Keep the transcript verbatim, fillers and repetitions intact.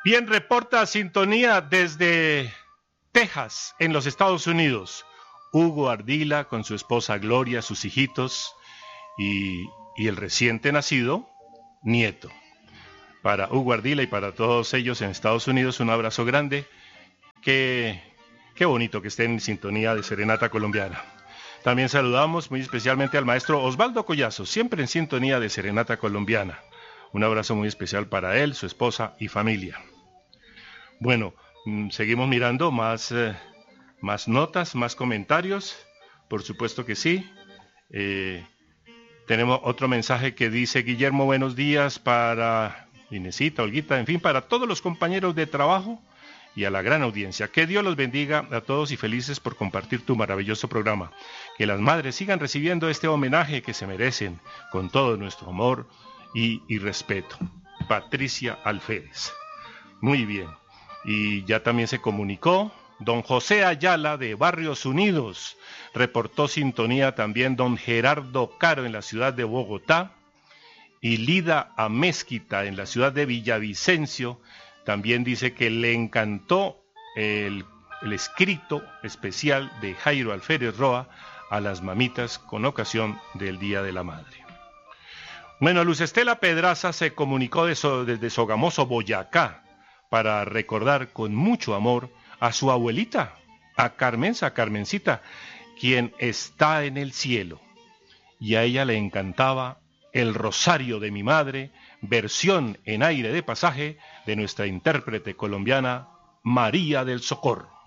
Bien, reporta sintonía desde Texas, en los Estados Unidos. Hugo Ardila con su esposa Gloria, sus hijitos y, y el reciente nacido nieto. Para Hugo Ardila y para todos ellos en Estados Unidos, un abrazo grande. Qué, qué bonito que estén en sintonía de Serenata Colombiana. También saludamos muy especialmente al maestro Osvaldo Collazo, siempre en sintonía de Serenata Colombiana. Un abrazo muy especial para él, su esposa y familia. Bueno, seguimos mirando más, eh, más notas, más comentarios. Por supuesto que sí. Eh, tenemos otro mensaje que dice: Guillermo, buenos días para Inesita, Olguita, en fin, para todos los compañeros de trabajo y a la gran audiencia. Que Dios los bendiga a todos y felices por compartir tu maravilloso programa. Que las madres sigan recibiendo este homenaje que se merecen con todo nuestro amor y, y respeto. Patricia Alférez. Muy bien. Y ya también se comunicó don José Ayala de Barrios Unidos. Reportó sintonía también don Gerardo Caro en la ciudad de Bogotá. Y Lida Amezquita en la ciudad de Villavicencio. También dice que le encantó el, el escrito especial de Jairo Alférez Roa a las mamitas con ocasión del Día de la Madre. Bueno, Luz Estela Pedraza se comunicó de so, desde Sogamoso, Boyacá, para recordar con mucho amor a su abuelita, a Carmenza, Carmencita, quien está en el cielo. Y a ella le encantaba El Rosario de mi Madre, versión en aire de pasaje de nuestra intérprete colombiana María del Socorro.